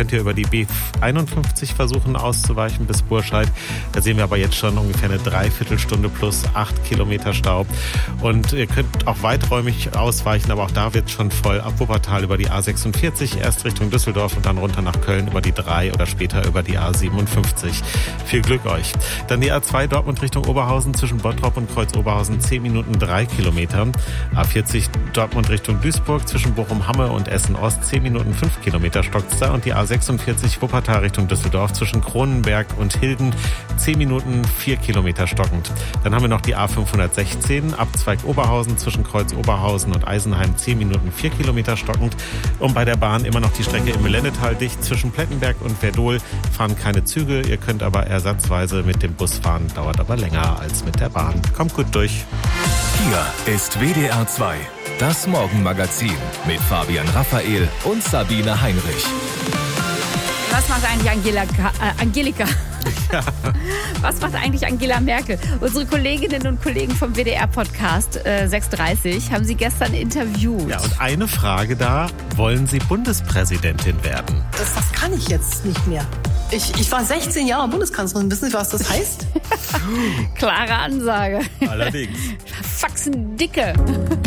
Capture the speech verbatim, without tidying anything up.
könnt ihr über die B einundfünfzig versuchen auszuweichen bis Burscheid. Da sehen wir aber jetzt schon ungefähr eine Dreiviertelstunde plus acht Kilometer Stau. Und ihr könnt auch weiträumig ausweichen, aber auch da wird schon voll ab Wuppertal über die A sechsundvierzig, erst Richtung Düsseldorf und dann runter nach Köln über die drei oder später über die A siebenundfünfzig. Viel Glück euch. Dann die A zwei Dortmund Richtung Oberhausen zwischen Bottrop und Kreuz-Oberhausen, zehn Minuten drei Kilometer. A vierzig Dortmund Richtung Duisburg zwischen Bochum-Hamme und Essen-Ost, zehn Minuten fünf Kilometer stockt's da. Und die A sechsundvierzig Wuppertal Richtung Düsseldorf zwischen Kronenberg und Hilden, zehn Minuten vier Kilometer stockend. Dann haben wir noch die A fünfhundertsechzehn, Abzweig Oberhausen zwischen Kreuz-Oberhausen und Eisenheim, zehn Minuten vier Kilometer stockend. Und bei der Bahn immer noch die Strecke im Lennetal dicht zwischen Plettenberg und Verdol, fahren keine Züge. Ihr könnt aber ersatzweise mit dem Bus fahren, dauert aber länger als mit der Bahn. Kommt gut durch. Hier ist W D R zwei, das Morgenmagazin mit Fabian Raphael und Sabine Heinrich. Was macht eigentlich Angela, äh, Angelika? Ja. Was macht eigentlich Angela Merkel? Unsere Kolleginnen und Kollegen vom W D R-Podcast äh, sechs Uhr dreißig haben sie gestern interviewt. Ja, und eine Frage da, wollen Sie Bundespräsidentin werden? Das, das kann ich jetzt nicht mehr. Ich, ich war sechzehn Jahre Bundeskanzlerin. Wissen Sie, was das heißt? Klare Ansage. Allerdings. Faxen dicke.